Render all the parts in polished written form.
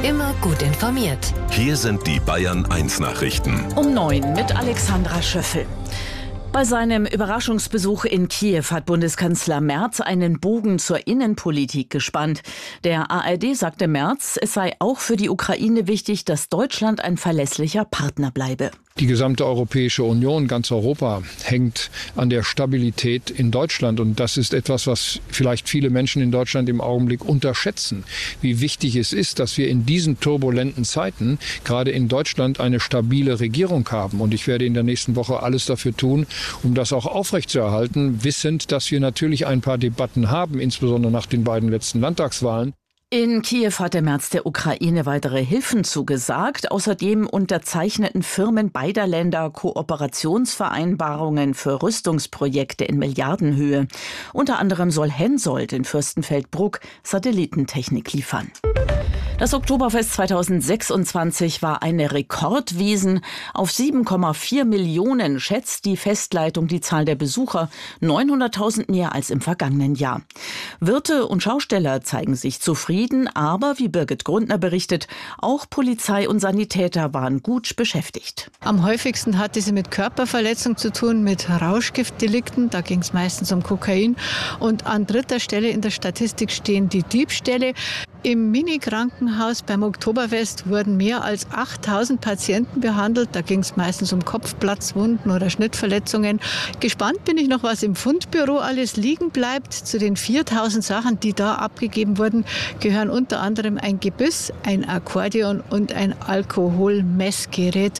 Immer gut informiert. Hier sind die Bayern 1 Nachrichten. Um 9 mit Alexandra Schöffel. Bei seinem Überraschungsbesuch in Kiew hat Bundeskanzler Merz einen Bogen zur Innenpolitik gespannt. Der ARD sagte Merz, es sei auch für die Ukraine wichtig, dass Deutschland ein verlässlicher Partner bleibe. Die gesamte Europäische Union, ganz Europa, hängt an der Stabilität in Deutschland. Und das ist etwas, was vielleicht viele Menschen in Deutschland im Augenblick unterschätzen. Wie wichtig es ist, dass wir in diesen turbulenten Zeiten gerade in Deutschland eine stabile Regierung haben. Und ich werde in der nächsten Woche alles dafür tun, um das auch aufrechtzuerhalten, wissend, dass wir natürlich ein paar Debatten haben, insbesondere nach den beiden letzten Landtagswahlen. In Kiew hat der Merz der Ukraine weitere Hilfen zugesagt. Außerdem unterzeichneten Firmen beider Länder Kooperationsvereinbarungen für Rüstungsprojekte in Milliardenhöhe. Unter anderem soll Hensoldt in Fürstenfeldbruck Satellitentechnik liefern. Das Oktoberfest 2026 war eine Rekordwiesen. Auf 7,4 Millionen schätzt die Festleitung die Zahl der Besucher, 900.000 mehr als im vergangenen Jahr. Wirte und Schausteller zeigen sich zufrieden, aber wie Birgit Grundner berichtet, auch Polizei und Sanitäter waren gut beschäftigt. Am häufigsten hatte sie mit Körperverletzung zu tun, mit Rauschgiftdelikten, da ging es meistens um Kokain. Und an dritter Stelle in der Statistik stehen die Diebstähle. Im Mini-Krankenhaus beim Oktoberfest wurden mehr als 8.000 Patienten behandelt. Da ging es meistens um Kopfplatzwunden oder Schnittverletzungen. Gespannt bin ich noch, was im Fundbüro alles liegen bleibt. Zu den 4.000 Sachen, die da abgegeben wurden, gehören unter anderem ein Gebiss, ein Akkordeon und ein Alkoholmessgerät.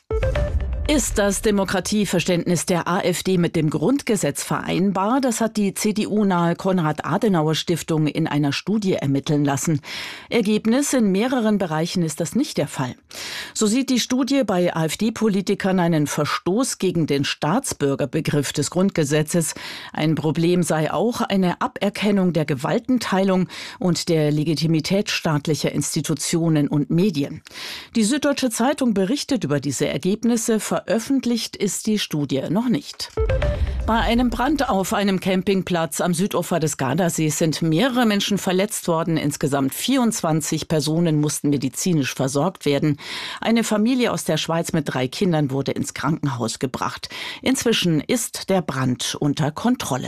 Ist das Demokratieverständnis der AfD mit dem Grundgesetz vereinbar? Das hat die CDU-nahe Konrad-Adenauer-Stiftung in einer Studie ermitteln lassen. Ergebnis: in mehreren Bereichen ist das nicht der Fall. So sieht die Studie bei AfD-Politikern einen Verstoß gegen den Staatsbürgerbegriff des Grundgesetzes. Ein Problem sei auch eine Aberkennung der Gewaltenteilung und der Legitimität staatlicher Institutionen und Medien. Die Süddeutsche Zeitung berichtet über diese Ergebnisse. Veröffentlicht ist die Studie noch nicht. Bei einem Brand auf einem Campingplatz am Südufer des Gardasees sind mehrere Menschen verletzt worden. Insgesamt 24 Personen mussten medizinisch versorgt werden. Eine Familie aus der Schweiz mit 3 Kindern wurde ins Krankenhaus gebracht. Inzwischen ist der Brand unter Kontrolle.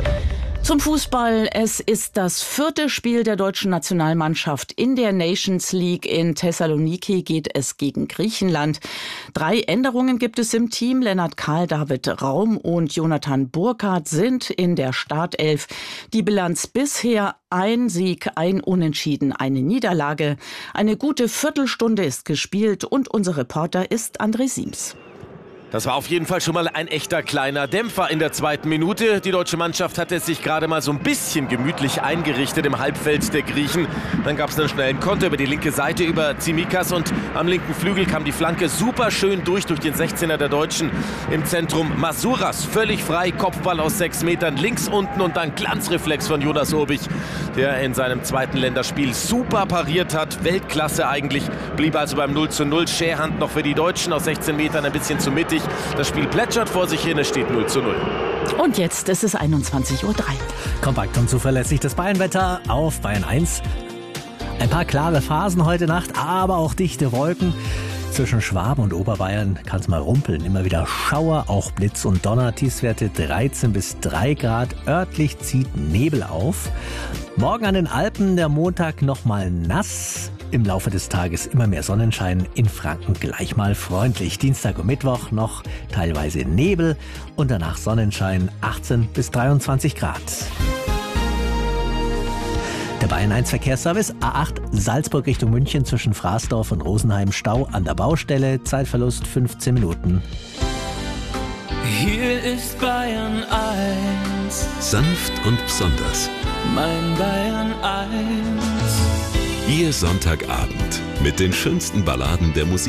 Zum Fußball. Es ist das 4. Spiel der deutschen Nationalmannschaft in der Nations League. In Thessaloniki geht es gegen Griechenland. 3 Änderungen gibt es im Team. Lennart Kahl, David Raum und Jonathan Burkhardt sind in der Startelf. Die Bilanz bisher: 1 Sieg, 1 Unentschieden, eine Niederlage. Eine gute Viertelstunde ist gespielt und unser Reporter ist André Siems. Das war auf jeden Fall schon mal ein echter kleiner Dämpfer in der zweiten Minute. Die deutsche Mannschaft hatte es sich gerade mal so ein bisschen gemütlich eingerichtet im Halbfeld der Griechen. Dann gab es einen schnellen Konter über die linke Seite über Tsimikas und am linken Flügel kam die Flanke super schön durch den 16er der Deutschen. Im Zentrum Masuras, völlig frei, Kopfball aus 6 Metern links unten und dann Glanzreflex von Jonas Obich, der in seinem zweiten Länderspiel super pariert hat. Weltklasse eigentlich, blieb also beim 0:0. Scherhand noch für die Deutschen aus 16 Metern ein bisschen zu mittig. Das Spiel plätschert vor sich hin, es steht 0:0. Und jetzt ist es 21:03 Uhr. Kompakt und zuverlässig das Bayernwetter auf Bayern 1. Ein paar klare Phasen heute Nacht, aber auch dichte Wolken. Zwischen Schwaben und Oberbayern kann es mal rumpeln. Immer wieder Schauer, auch Blitz und Donner. Tiefstwerte 13 bis 3 Grad. Örtlich zieht Nebel auf. Morgen an den Alpen der Montag nochmal nass. Im Laufe des Tages immer mehr Sonnenschein, in Franken gleich mal freundlich. Dienstag und Mittwoch noch teilweise Nebel und danach Sonnenschein, 18 bis 23 Grad. Der Bayern 1 Verkehrsservice: A8 Salzburg Richtung München zwischen Fraßdorf und Rosenheim Stau an der Baustelle, Zeitverlust 15 Minuten. Hier ist Bayern 1, Sanft und besonders. mein Bayern 1. Ihr Sonntagabend mit den schönsten Balladen der Musik.